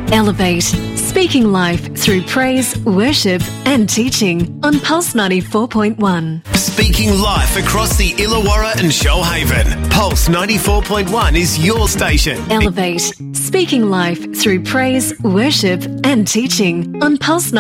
Elevate, speaking life through praise, worship and teaching on Pulse 94.1. Speaking life across the Illawarra and Shoalhaven. Pulse 94.1 is your station. Elevate, speaking life through praise, worship and teaching on Pulse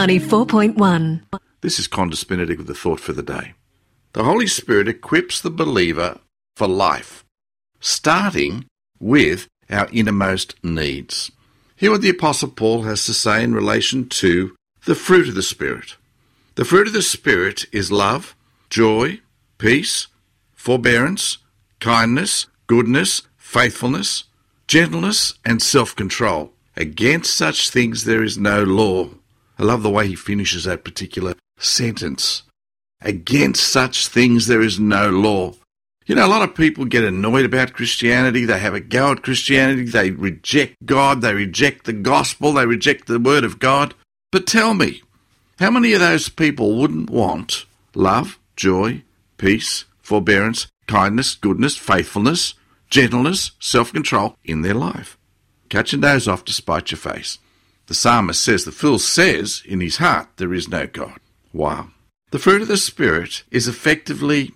94.1. This is Condis Benedict with the thought for the day. The Holy Spirit equips the believer for life, starting with our innermost needs. Hear what the Apostle Paul has to say in relation to the fruit of the Spirit. The fruit of the Spirit is love, joy, peace, forbearance, kindness, goodness, faithfulness, gentleness, and self-control. Against such things there is no law. I love the way he finishes that particular sentence. Against such things there is no law. You know, a lot of people get annoyed about Christianity. They have a go at Christianity. They reject God. They reject the gospel. They reject the word of God. But tell me, how many of those people wouldn't want love, joy, peace, forbearance, kindness, goodness, faithfulness, gentleness, self-control in their life? Cut your nose off to spite your face. The psalmist says, the fool says in his heart, there is no God. Wow. The fruit of the Spirit is effectively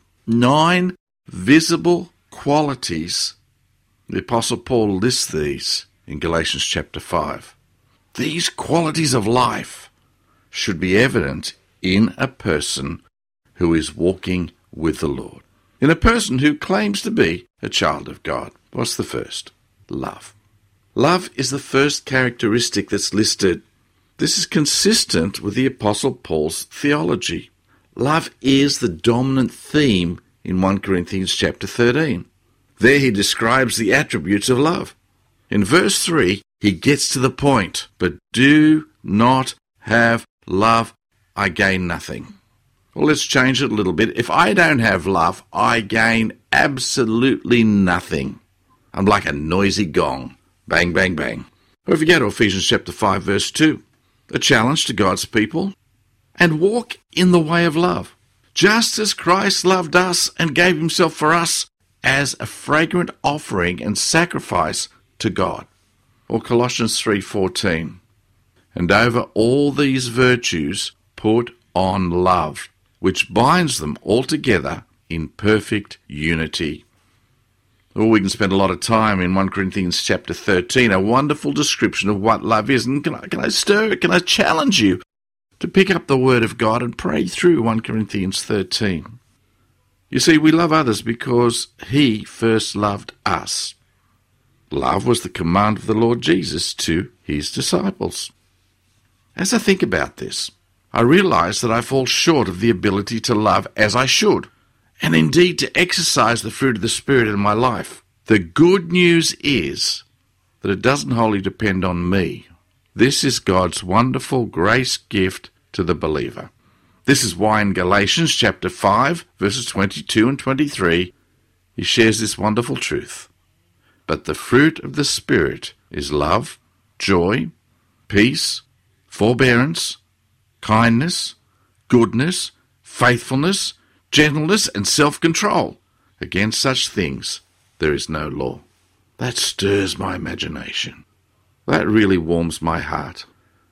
9 visible qualities. The Apostle Paul lists these in Galatians chapter 5. These qualities of life should be evident in a person who is walking with the Lord, in a person who claims to be a child of God. What's the first? Love. Love is the first characteristic that's listed. This is consistent with the Apostle Paul's theology. Love is the dominant theme in 1 Corinthians chapter 13. There he describes the attributes of love. In verse 3, he gets to the point. But do not have love, I gain nothing. Well, let's change it a little bit. If I don't have love, I gain absolutely nothing. I'm like a noisy gong. Bang, bang, bang. Or if you go to Ephesians chapter 5, verse 2, a challenge to God's people, and walk in the way of love, just as Christ loved us and gave himself for us as a fragrant offering and sacrifice to God. Or Colossians 3:14, and over all these virtues put on love, which binds them all together in perfect unity. Or we can spend a lot of time in 1 Corinthians chapter 13, a wonderful description of what love is. And can I stir it? Can I challenge you to pick up the Word of God and pray through 1 Corinthians 13. You see, we love others because He first loved us. Love was the command of the Lord Jesus to His disciples. As I think about this, I realize that I fall short of the ability to love as I should, and indeed to exercise the fruit of the Spirit in my life. The good news is that it doesn't wholly depend on me. This is God's wonderful grace gift to the believer. This is why in Galatians chapter 5, verses 22 and 23, he shares this wonderful truth. But the fruit of the Spirit is love, joy, peace, forbearance, kindness, goodness, faithfulness, gentleness, and self-control. Against such things there is no law. That stirs my imagination. That really warms my heart.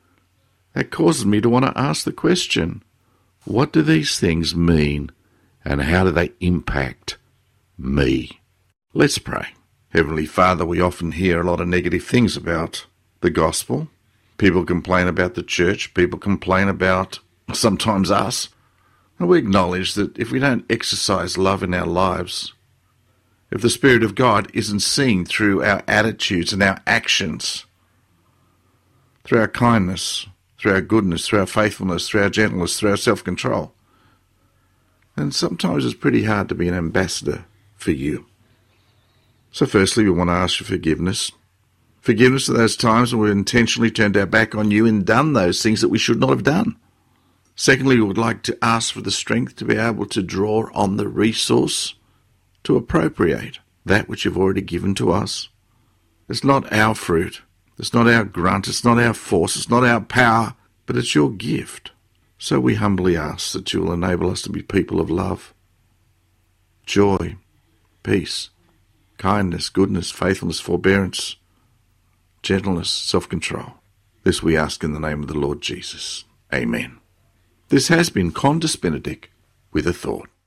That causes me to want to ask the question, what do these things mean and how do they impact me? Let's pray. Heavenly Father, we often hear a lot of negative things about the gospel. People complain about the church. People complain about sometimes us. And we acknowledge that if we don't exercise love in our lives, if the Spirit of God isn't seen through our attitudes and our actions, through our kindness, through our goodness, through our faithfulness, through our gentleness, through our self-control, then sometimes it's pretty hard to be an ambassador for you. So firstly, we want to ask for forgiveness. Forgiveness for those times when we intentionally turned our back on you and done those things that we should not have done. Secondly, we would like to ask for the strength to be able to draw on the resource to appropriate that which you've already given to us. It's not our fruit. It's not our grunt, it's not our force, it's not our power, but it's your gift. So we humbly ask that you will enable us to be people of love, joy, peace, kindness, goodness, faithfulness, forbearance, gentleness, self-control. This we ask in the name of the Lord Jesus. Amen. This has been Qantas Benedict with a thought.